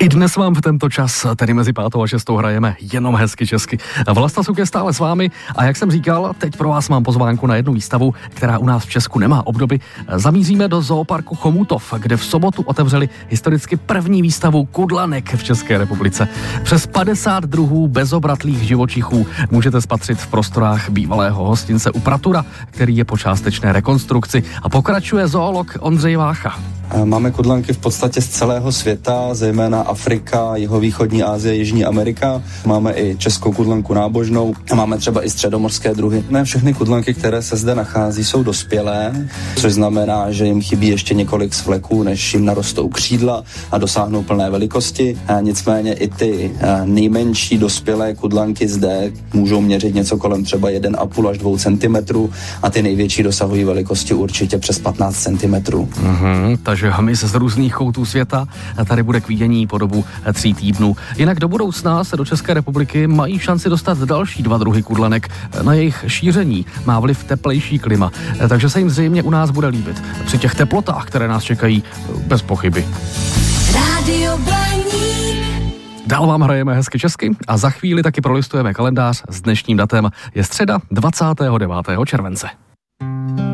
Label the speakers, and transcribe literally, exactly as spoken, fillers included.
Speaker 1: I dnes vám v tento čas, tedy mezi pátou a šestou, hrajeme jenom hezky česky. Vlasta Suk je stále s vámi a jak jsem říkal, teď pro vás mám pozvánku na jednu výstavu, která u nás v Česku nemá obdoby. Zamíříme do zooparku Chomutov, kde v sobotu otevřeli historicky první výstavu kudlanek v České republice. Přes padesát druhů bezobratlých živočichů můžete spatřit v prostorách bývalého hostince u Pratura, který je po částečné rekonstrukci, a pokračuje zoolog Ondřej Vácha.
Speaker 2: Máme kudlanky v podstatě z celého světa, zejména Afrika, jihovýchodní Asie, Jižní Amerika. Máme i českou kudlanku nábožnou a máme třeba i středomorské druhy. Ne všechny kudlanky, které se zde nachází, jsou dospělé, což znamená, že jim chybí ještě několik svleků, než jim narostou křídla a dosáhnou plné velikosti. A nicméně i ty nejmenší dospělé kudlanky zde můžou měřit něco kolem třeba jeden a půl až dvou centimetrů a ty největší dosahují velikosti určitě přes patnáct centimetrů.
Speaker 1: Mm-hmm, takže hmyz z různých koutů světa tady bude k vidění po dobu tří týdnů. Jinak do budoucna se do České republiky mají šanci dostat další dva druhy kudlanek. Na jejich šíření má vliv teplejší klima, takže se jim zřejmě u nás bude líbit. Při těch teplotách, které nás čekají, bez pochyby.
Speaker 3: Rádio Blaník.
Speaker 1: Dál vám hrajeme hezky česky a za chvíli taky prolistujeme kalendář s dnešním datem. Je středa dvacátého devátého července.